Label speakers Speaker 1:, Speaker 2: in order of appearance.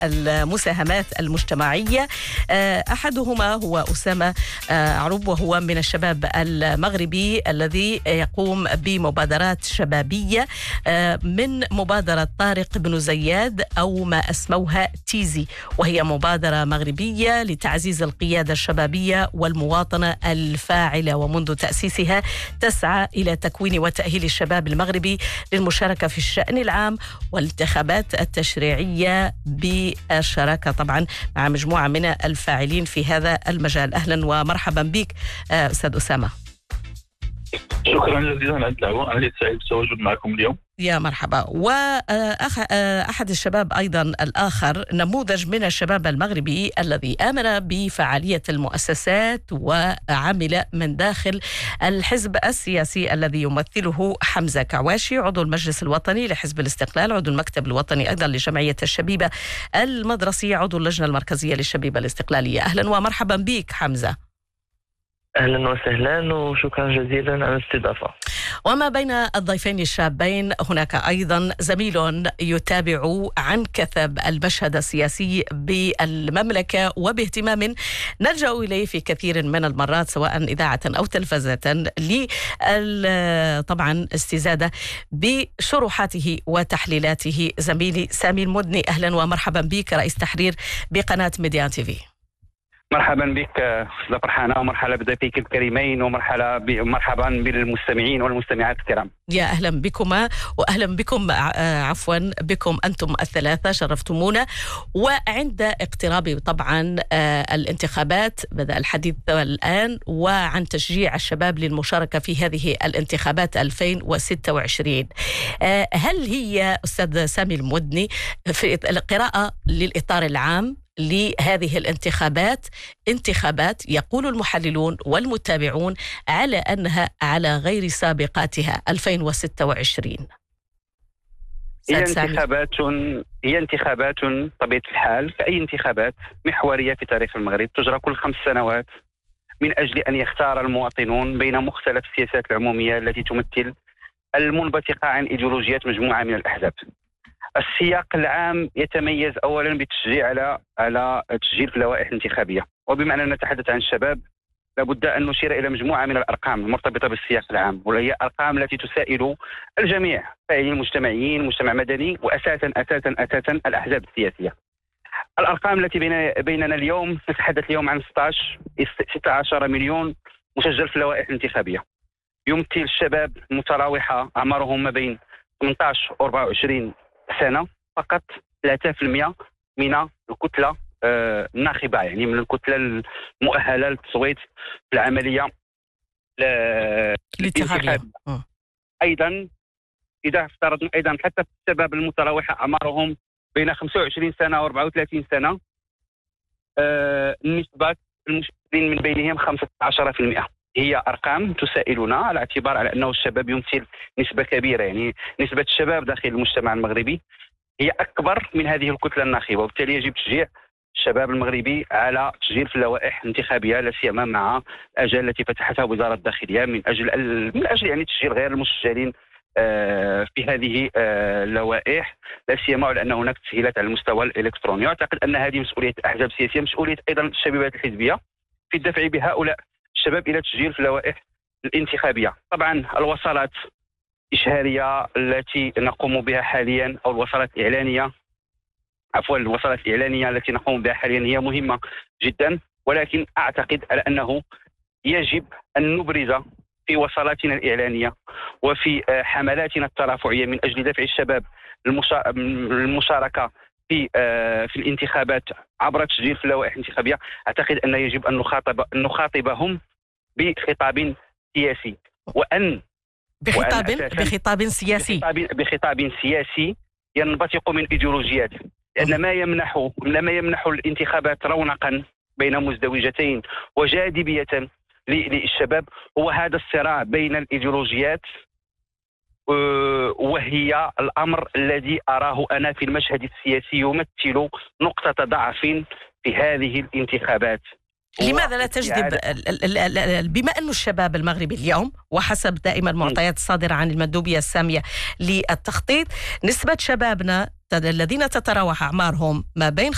Speaker 1: المساهمات المجتمعية. أحدهما هو أسامة عروب، وهو من الشباب المغربي الذي يقوم بمبادرات شبابية من مبادرة طارق بن زياد أو ما أسموها تيزي، وهي مبادرة مغربية لتعزيز القيادة الشبابية والمواطنة الفاعلة، ومنذ تأسيسها تسعى إلى تكوين وتأهيل الشباب المغربي للمشاركة في الشأن العام والانتخابات التشريعية بالشراكة طبعا مع مجموعة من الفاعلين في هذا المجال. أهلا ومرحبا بك أستاذ أسامة.
Speaker 2: شكرا جزيلا على الدعوة، أنا سعيد بالتواجد معكم اليوم.
Speaker 1: يا مرحبا. وأحد الشباب أيضا الآخر نموذج من الشباب المغربي الذي آمن بفعالية المؤسسات وعمل من داخل الحزب السياسي الذي يمثله حمزة كعواشي، عضو المجلس الوطني لحزب الاستقلال، عضو المكتب الوطني أيضا لجمعية الشبيبة المدرسية، عضو اللجنة المركزية للشبيبة الاستقلالية. أهلا ومرحبا بك حمزة.
Speaker 3: أهلا وسهلا وشكرا جزيلا على الاستضافة.
Speaker 1: وما بين الضيفين الشابين هناك أيضا زميل يتابع عن كثب المشهد السياسي بالمملكة وباهتمام نلجأ إليه في كثير من المرات سواء إذاعة أو تلفزة طبعا استزادة بشروحاته وتحليلاته، زميلي سامي المدني. أهلا ومرحبا بك، رئيس تحرير بقناة ميديان تي في.
Speaker 4: مرحبا بك أستاذة فرحانة، ومرحبا بضيفيك الكريمين، ومرحبا بالمستمعين والمستمعات الكرام.
Speaker 1: يا أهلا بكما، وأهلا بكم عفوا بكم أنتم الثلاثة، شرفتمونا. وعند اقتراب طبعا الانتخابات بدأ الحديث الآن وعن تشجيع الشباب للمشاركة في هذه الانتخابات 2026. هل هي أستاذ سامي المدني في القراءة للإطار العام لهذه الانتخابات انتخابات يقول المحللون والمتابعون على أنها على غير سابقاتها 2026؟
Speaker 4: هي انتخابات طبيعة الحال كأي انتخابات محورية في تاريخ المغرب، تجرى كل 5 سنوات من أجل أن يختار المواطنون بين مختلف السياسات العمومية التي تمثل المنبثقة عن إيديولوجيات مجموعة من الأحزاب. السياق العام يتميز أولا بالتشجيع على تسجيل في اللوائح الانتخابية، وبما أننا نتحدث عن الشباب لابد أن نشير إلى مجموعة من الأرقام المرتبطة بالسياق العام، وهي أرقام التي تسائل الجميع، فاعلين مجتمعيين، مجتمع مدني، وأساسا الأحزاب السياسية. الأرقام التي بيننا اليوم، نتحدث اليوم عن 16 مليون مسجل في اللوائح الانتخابية، يمثل الشباب المتراوحة أعمارهم ما بين 18 و 24 سنة فقط 3% من الكتلة الناخبة، يعني من الكتلة المؤهلة للتصويت في العملية الانتخابية. أيضا إذا افترضنا أيضا حتى الشباب المتراوحة أعمارهم بين 25 سنة و 34 سنة، نسبة المشاركين من بينهم 15%. هي أرقام تسائلنا على اعتبار على أنه الشباب يمثل نسبة كبيرة، يعني نسبة الشباب داخل المجتمع المغربي هي أكبر من هذه الكتلة الناخبة، وبالتالي يجب تشجيع الشباب المغربي على تسجيل في اللوائح الانتخابية، لا سيما مع الأجال التي فتحتها وزارة الداخلية من أجل يعني تسجيل غير المسجلين في هذه اللوائح، لا سيما على أن هناك تسهيلات على المستوى الإلكتروني. أعتقد أن هذه مسؤولية الأحزاب السياسية، مسؤولية أيضا الشبيبات الحزبية في الدفع بهؤلاء الشباب إلى تسجيل في اللوائح الانتخابية. طبعا الوصلات الإشهارية التي نقوم بها حاليا، أو الوصلات الإعلانية التي نقوم بها حاليا هي مهمة جدا، ولكن أعتقد على أنه يجب أن نبرز في وصلاتنا الإعلانية وفي حملاتنا الترافعية من أجل دفع الشباب المشاركة في الانتخابات عبر تسجيل في اللوائح الانتخابية. أعتقد أن يجب أن نخاطبهم بخطاب سياسي،
Speaker 1: بخطاب
Speaker 4: سياسي ينبثق من إيديولوجيات، لأن ما يمنح الانتخابات رونقا بين مزدوجتين وجاذبية للشباب هو هذا الصراع بين الإيديولوجيات، وهي الأمر الذي أراه أنا في المشهد السياسي يمثل نقطة ضعف في هذه الانتخابات.
Speaker 1: لماذا لا تجذب بما أن الشباب المغربي اليوم، وحسب دائما المعطيات الصادرة عن المندوبية السامية للتخطيط، نسبة شبابنا الذين تتراوح أعمارهم ما بين